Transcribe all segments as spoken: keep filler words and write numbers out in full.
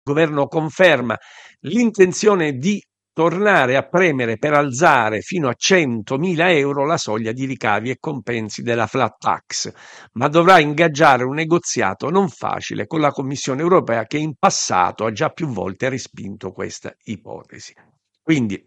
governo conferma l'intenzione di tornare a premere per alzare fino a centomila euro la soglia di ricavi e compensi della flat tax, ma dovrà ingaggiare un negoziato non facile con la Commissione europea, che in passato ha già più volte respinto questa ipotesi. Quindi,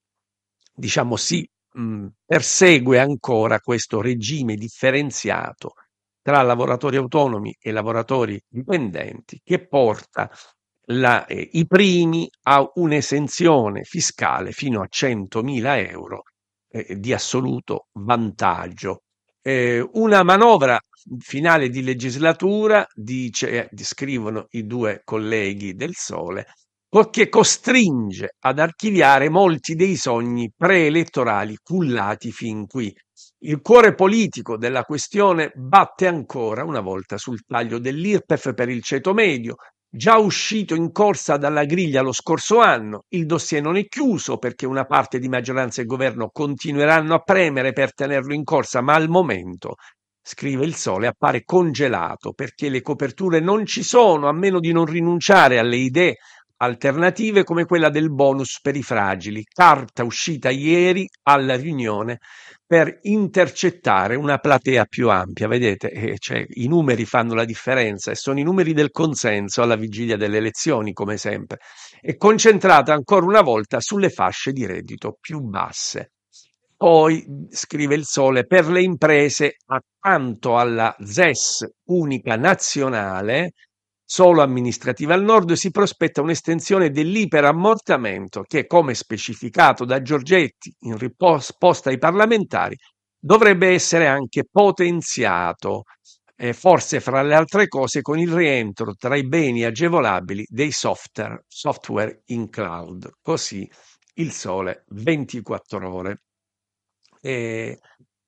diciamo, si mh, persegue ancora questo regime differenziato tra lavoratori autonomi e lavoratori dipendenti, che porta la, eh, i primi a un'esenzione fiscale fino a centomila euro eh, di assoluto vantaggio. Eh, una manovra finale di legislatura, dice, eh, scrivono i due colleghi del Sole, che costringe ad archiviare molti dei sogni preelettorali cullati fin qui. Il cuore politico della questione batte ancora una volta sul taglio dell'I R P E F per il ceto medio, già uscito in corsa dalla griglia lo scorso anno. Il dossier non è chiuso, perché una parte di maggioranza e governo continueranno a premere per tenerlo in corsa, ma al momento, scrive il Sole, appare congelato, perché le coperture non ci sono, a meno di non rinunciare alle idee alternative come quella del bonus per i fragili, carta uscita ieri alla riunione per intercettare una platea più ampia. Vedete, eh, cioè, i numeri fanno la differenza, e sono i numeri del consenso alla vigilia delle elezioni, come sempre. È concentrata ancora una volta sulle fasce di reddito più basse. Poi, scrive il Sole, per le imprese, accanto alla Z E S unica nazionale, solo amministrativa al nord, si prospetta un'estensione dell'iperammortamento che, come specificato da Giorgetti in risposta ai parlamentari, dovrebbe essere anche potenziato, eh, forse fra le altre cose con il rientro tra i beni agevolabili dei software, software in cloud. Così il Sole ventiquattro ore. Eh,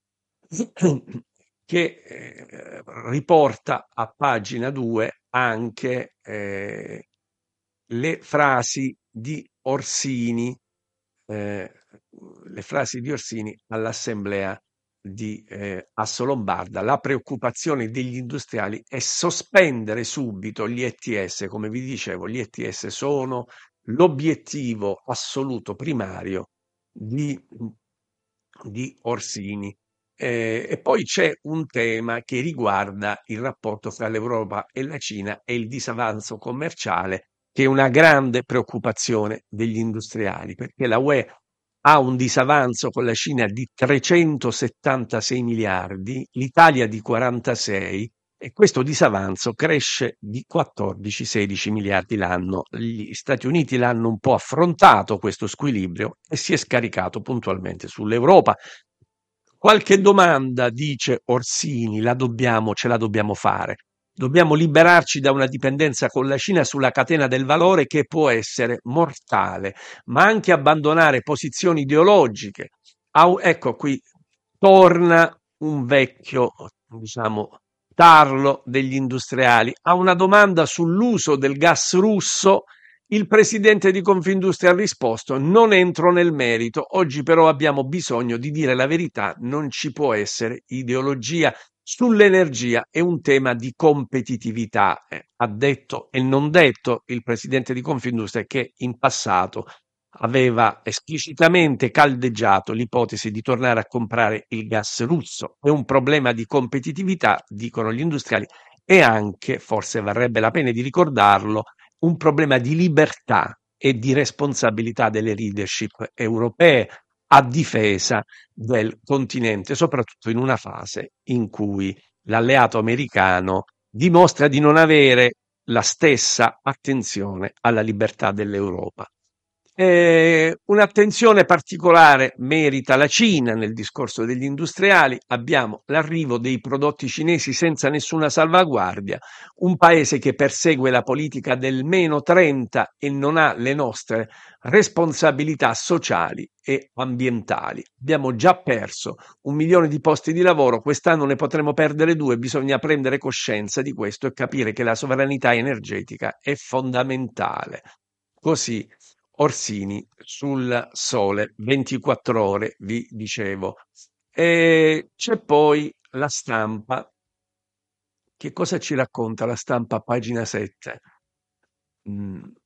che eh, riporta a pagina due anche eh, le frasi di Orsini, eh, le frasi di Orsini all'assemblea di eh, Assolombarda. La preoccupazione degli industriali è sospendere subito gli E T S. Come vi dicevo, gli E T S sono l'obiettivo assoluto primario di, di Orsini. Eh, e poi c'è un tema che riguarda il rapporto fra l'Europa e la Cina e il disavanzo commerciale, che è una grande preoccupazione degli industriali, perché la U E ha un disavanzo con la Cina di trecentosettantasei miliardi, l'Italia di quarantasei, e questo disavanzo cresce di quattordici sedici miliardi l'anno. Gli Stati Uniti l'hanno un po' affrontato questo squilibrio e si è scaricato puntualmente sull'Europa. Qualche domanda, dice Orsini, la dobbiamo, ce la dobbiamo fare. Dobbiamo liberarci da una dipendenza con la Cina sulla catena del valore, che può essere mortale, ma anche abbandonare posizioni ideologiche. Au- ecco qui torna un vecchio, diciamo, tarlo degli industriali. A una domanda sull'uso del gas russo, il presidente di Confindustria ha risposto: non entro nel merito, oggi però abbiamo bisogno di dire la verità, non ci può essere ideologia. Sull'energia è un tema di competitività, eh, ha detto e non detto il presidente di Confindustria, che in passato aveva esplicitamente caldeggiato l'ipotesi di tornare a comprare il gas russo. È un problema di competitività, dicono gli industriali, e anche, forse varrebbe la pena di ricordarlo, un problema di libertà e di responsabilità delle leadership europee a difesa del continente, soprattutto in una fase in cui l'alleato americano dimostra di non avere la stessa attenzione alla libertà dell'Europa. Eh, un'attenzione particolare merita la Cina nel discorso degli industriali. Abbiamo l'arrivo dei prodotti cinesi senza nessuna salvaguardia, un paese che persegue la politica del meno trenta e non ha le nostre responsabilità sociali e ambientali. Abbiamo già perso un milione di posti di lavoro, quest'anno ne potremo perdere due. Bisogna prendere coscienza di questo e capire che la sovranità energetica è fondamentale. Così Orsini sul Sole ventiquattro ore, vi dicevo. E c'è poi La Stampa. Che cosa ci racconta La Stampa a pagina sette? Mm.